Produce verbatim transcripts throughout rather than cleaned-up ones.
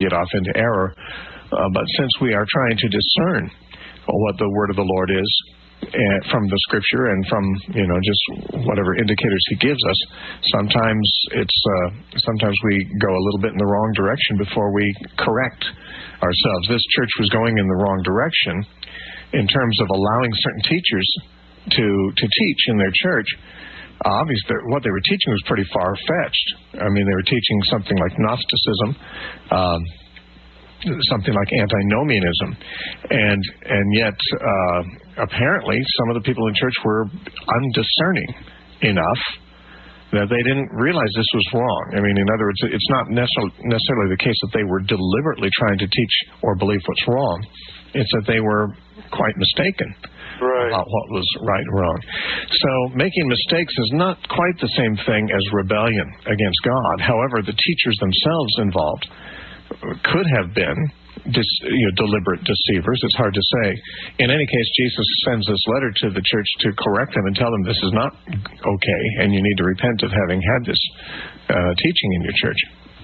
get off into error. Uh, but since we are trying to discern what the word of the Lord is and from the Scripture and from, you know, just whatever indicators He gives us, sometimes it's uh, sometimes we go a little bit in the wrong direction before we correct ourselves. This church was going in the wrong direction in terms of allowing certain teachers to to teach in their church. Uh, obviously, what they were teaching was pretty far-fetched. I mean, they were teaching something like Gnosticism, um, something like antinomianism, and and yet uh, apparently some of the people in church were undiscerning enough that they didn't realize this was wrong. I mean, in other words, it's not necessarily the case that they were deliberately trying to teach or believe what's wrong. It's that they were quite mistaken right. about what was right and wrong. So making mistakes is not quite the same thing as rebellion against God. However, the teachers themselves involved could have been dis, you know, deliberate deceivers. It's hard to say. In any case, Jesus sends this letter to the church to correct them and tell them this is not okay, and you need to repent of having had this uh, teaching in your church.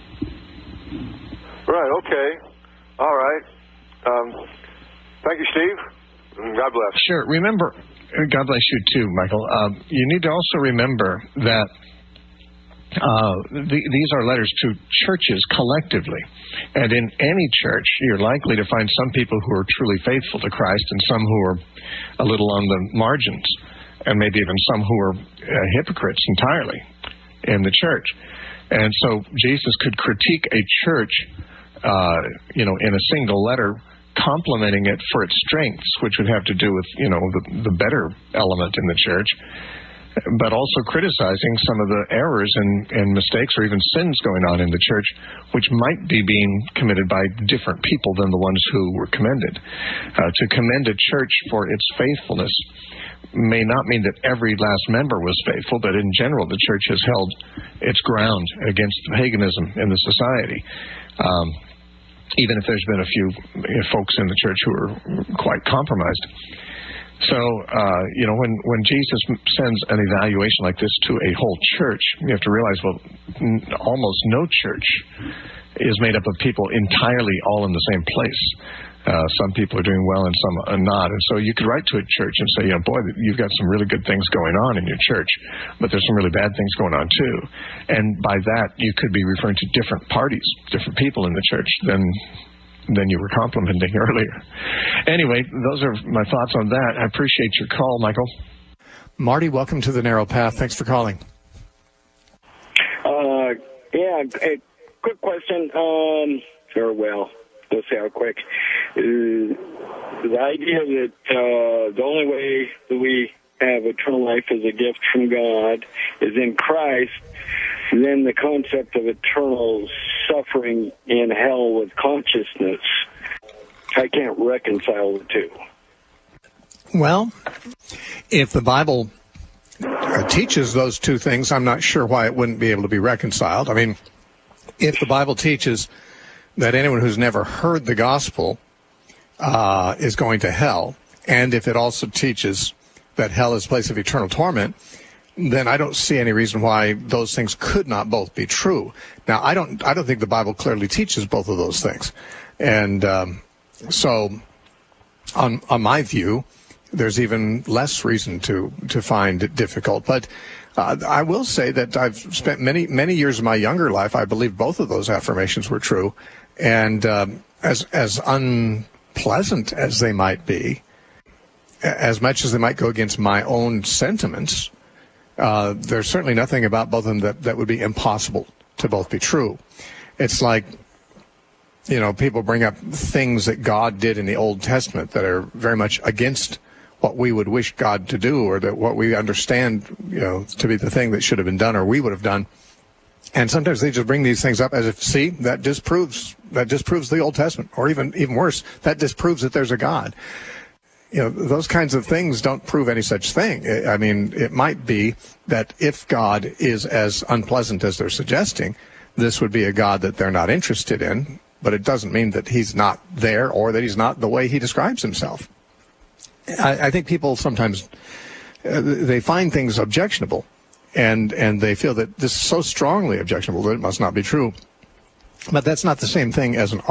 Right, okay. All right. Um, thank you, Steve. God bless. Sure. Remember, God bless you too, Michael. Um, you need to also remember that Uh, the, these are letters to churches collectively. And in any church, you're likely to find some people who are truly faithful to Christ and some who are a little on the margins, and maybe even some who are uh, hypocrites entirely in the church. And so Jesus could critique a church, uh, you know, in a single letter, complimenting it for its strengths, which would have to do with, you know, the, the better element in the church, but also criticizing some of the errors and, and mistakes or even sins going on in the church, which might be being committed by different people than the ones who were commended. Uh, to commend a church for its faithfulness may not mean that every last member was faithful, but in general the church has held its ground against paganism in the society. Um, even if there's been a few you know, folks in the church who are quite compromised. So, uh, you know, when, when Jesus sends an evaluation like this to a whole church, you have to realize, well, n- almost no church is made up of people entirely all in the same place. Uh, some people are doing well and some are not. And so you could write to a church and say, you know, boy, you've got some really good things going on in your church, but there's some really bad things going on too. And by that, you could be referring to different parties, different people in the church than than you were complimenting earlier. Anyway, those are my thoughts on that. I appreciate your call, Michael. Marty, welcome to The Narrow Path. Thanks for calling. Uh, yeah, a quick question. Um, or, well, let's see how quick. Uh, the idea that uh, the only way that we have eternal life as a gift from God is in Christ, then the concept of eternal suffering in hell with consciousness, I can't reconcile the two. Well, if the Bible teaches those two things, I'm not sure why it wouldn't be able to be reconciled. I mean, if the Bible teaches that anyone who's never heard the gospel uh, is going to hell, and if it also teaches that hell is a place of eternal torment, then I don't see any reason why those things could not both be true. Now, I don't I don't think the Bible clearly teaches both of those things. And um, so, on on my view, there's even less reason to, to find it difficult. But uh, I will say that I've spent many, many years of my younger life, I believe both of those affirmations were true. And um, as as unpleasant as they might be, as much as they might go against my own sentiments, Uh, there's certainly nothing about both of them that, that would be impossible to both be true. It's like, you know, people bring up things that God did in the Old Testament that are very much against what we would wish God to do, or that what we understand, you know, to be the thing that should have been done or we would have done. And sometimes they just bring these things up as if, see, that disproves, that disproves the Old Testament, or even, even worse, that disproves that there's a God. You know, those kinds of things don't prove any such thing. I mean, it might be that if God is as unpleasant as they're suggesting, this would be a God that they're not interested in, but it doesn't mean that he's not there or that he's not the way he describes himself. I, I think people sometimes, uh, they find things objectionable, and, and they feel that this is so strongly objectionable that it must not be true. But that's not the same thing as an